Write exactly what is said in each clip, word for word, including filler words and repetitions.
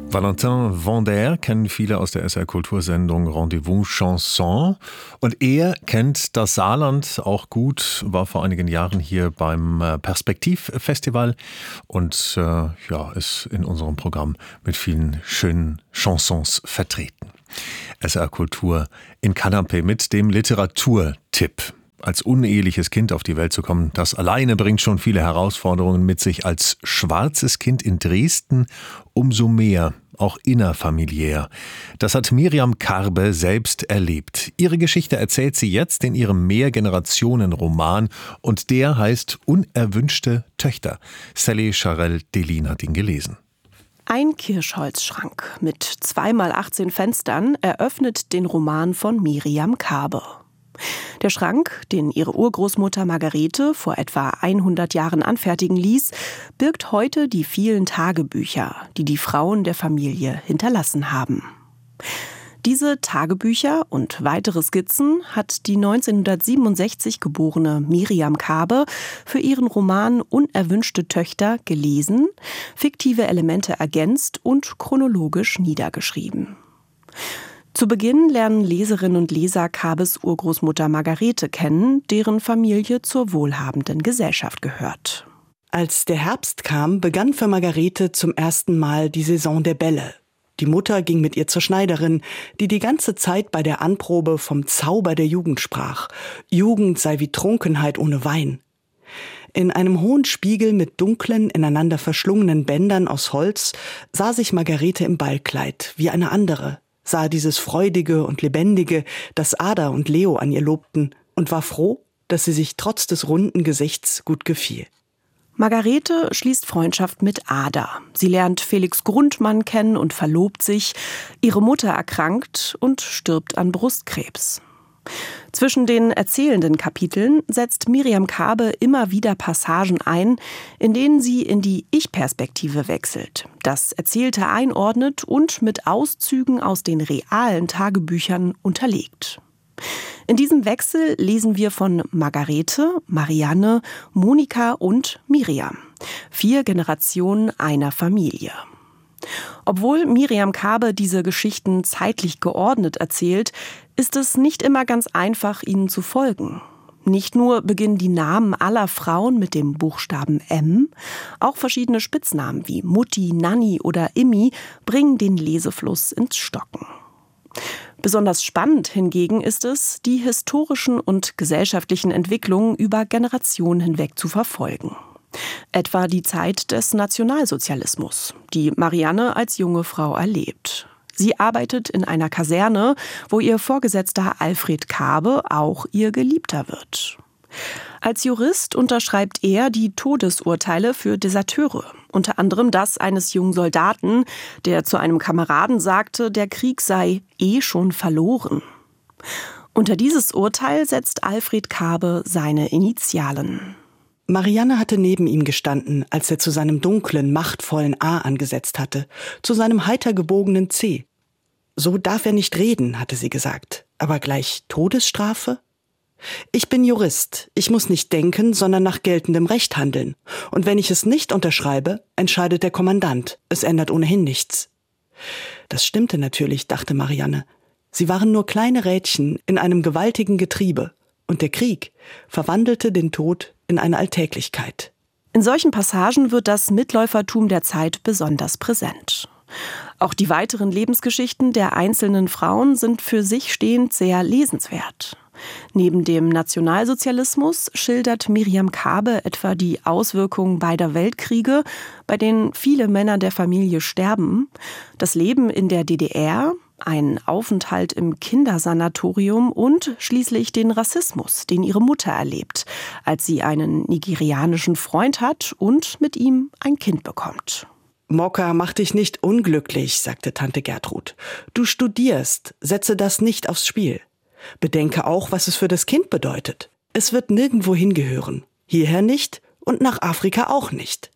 Valentin Vander kennen viele aus der S R-Kultursendung Rendezvous Chanson. Und er kennt das Saarland auch gut, war vor einigen Jahren hier beim Perspektiv-Festival und äh, ja, ist in unserem Programm mit vielen schönen Chansons vertreten. S R-Kultur in Kanapé mit dem Literaturtipp. Als uneheliches Kind auf die Welt zu kommen, das alleine bringt schon viele Herausforderungen mit sich. Als schwarzes Kind in Dresden umso mehr, auch innerfamiliär. Das hat Miriam Karbe selbst erlebt. Ihre Geschichte erzählt sie jetzt in ihrem Mehrgenerationen-Roman und der heißt Unerwünschte Töchter. Sally Charel-Delin hat ihn gelesen. Ein Kirschholzschrank mit zwei mal achtzehn Fenstern eröffnet den Roman von Miriam Karbe. Der Schrank, den ihre Urgroßmutter Margarete vor etwa hundert Jahren anfertigen ließ, birgt heute die vielen Tagebücher, die die Frauen der Familie hinterlassen haben. Diese Tagebücher und weitere Skizzen hat die neunzehnhundertsiebenundsechzig geborene Miriam Karbe für ihren Roman Unerwünschte Töchter gelesen, fiktive Elemente ergänzt und chronologisch niedergeschrieben. Zu Beginn lernen Leserinnen und Leser Karbes Urgroßmutter Margarete kennen, deren Familie zur wohlhabenden Gesellschaft gehört. Als der Herbst kam, begann für Margarete zum ersten Mal die Saison der Bälle. Die Mutter ging mit ihr zur Schneiderin, die die ganze Zeit bei der Anprobe vom Zauber der Jugend sprach. Jugend sei wie Trunkenheit ohne Wein. In einem hohen Spiegel mit dunklen, ineinander verschlungenen Bändern aus Holz sah sich Margarete im Ballkleid, wie eine andere, sah dieses Freudige und Lebendige, das Ada und Leo an ihr lobten, und war froh, dass sie sich trotz des runden Gesichts gut gefiel. Margarete schließt Freundschaft mit Ada. Sie lernt Felix Grundmann kennen und verlobt sich. Ihre Mutter erkrankt und stirbt an Brustkrebs. Zwischen den erzählenden Kapiteln setzt Miriam Karbe immer wieder Passagen ein, in denen sie in die Ich-Perspektive wechselt, das Erzählte einordnet und mit Auszügen aus den realen Tagebüchern unterlegt. In diesem Wechsel lesen wir von Margarete, Marianne, Monika und Miriam. Vier Generationen einer Familie. Obwohl Miriam Karbe diese Geschichten zeitlich geordnet erzählt, ist es nicht immer ganz einfach, ihnen zu folgen. Nicht nur beginnen die Namen aller Frauen mit dem Buchstaben M, auch verschiedene Spitznamen wie Mutti, Nanni oder Immi bringen den Lesefluss ins Stocken. Besonders spannend hingegen ist es, die historischen und gesellschaftlichen Entwicklungen über Generationen hinweg zu verfolgen. Etwa die Zeit des Nationalsozialismus, die Marianne als junge Frau erlebt. Sie arbeitet in einer Kaserne, wo ihr Vorgesetzter Alfred Karbe auch ihr Geliebter wird. Als Jurist unterschreibt er die Todesurteile für Deserteure, unter anderem das eines jungen Soldaten, der zu einem Kameraden sagte, der Krieg sei eh schon verloren. Unter dieses Urteil setzt Alfred Karbe seine Initialen. Marianne hatte neben ihm gestanden, als er zu seinem dunklen, machtvollen A angesetzt hatte, zu seinem heiter gebogenen C. So darf er nicht reden, hatte sie gesagt. Aber gleich Todesstrafe? Ich bin Jurist. Ich muss nicht denken, sondern nach geltendem Recht handeln. Und wenn ich es nicht unterschreibe, entscheidet der Kommandant. Es ändert ohnehin nichts. Das stimmte natürlich, dachte Marianne. Sie waren nur kleine Rädchen in einem gewaltigen Getriebe. Und der Krieg verwandelte den Tod in eine Alltäglichkeit. In solchen Passagen wird das Mitläufertum der Zeit besonders präsent. Auch die weiteren Lebensgeschichten der einzelnen Frauen sind für sich stehend sehr lesenswert. Neben dem Nationalsozialismus schildert Miriam Karbe etwa die Auswirkungen beider Weltkriege, bei denen viele Männer der Familie sterben, das Leben in der D D R, ein Aufenthalt im Kindersanatorium und schließlich den Rassismus, den ihre Mutter erlebt, als sie einen nigerianischen Freund hat und mit ihm ein Kind bekommt. Mokka, mach dich nicht unglücklich, sagte Tante Gertrud. Du studierst, setze das nicht aufs Spiel. Bedenke auch, was es für das Kind bedeutet. Es wird nirgendwo hingehören. Hierher nicht und nach Afrika auch nicht.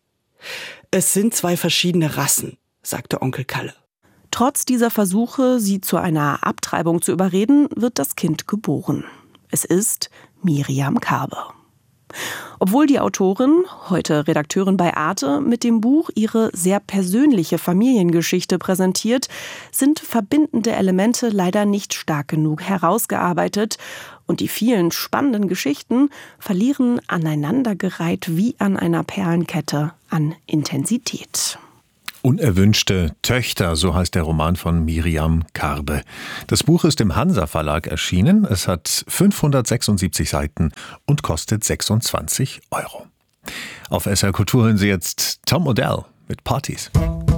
Es sind zwei verschiedene Rassen, sagte Onkel Kalle. Trotz dieser Versuche, sie zu einer Abtreibung zu überreden, wird das Kind geboren. Es ist Miriam Karbe. Obwohl die Autorin, heute Redakteurin bei Arte, mit dem Buch ihre sehr persönliche Familiengeschichte präsentiert, sind verbindende Elemente leider nicht stark genug herausgearbeitet und die vielen spannenden Geschichten verlieren aneinandergereiht wie an einer Perlenkette an Intensität. Unerwünschte Töchter, so heißt der Roman von Miriam Karbe. Das Buch ist im Hansa Verlag erschienen. Es hat fünfhundertsechsundsiebzig Seiten und kostet sechsundzwanzig Euro. Auf S R Kultur hören Sie jetzt Tom Odell mit Parties.